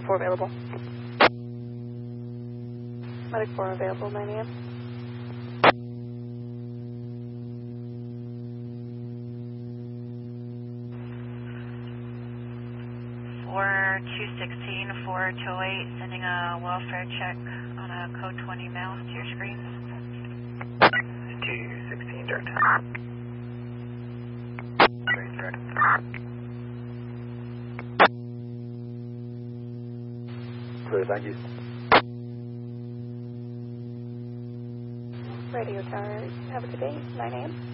4 available. Medic 4 available, 9 a.m. For 216, 4208, sending a welfare check on a code 20 male to your screen. 216, direct. Great, direct. Clear, thank you. Radio tower, have a good day, 9 a.m.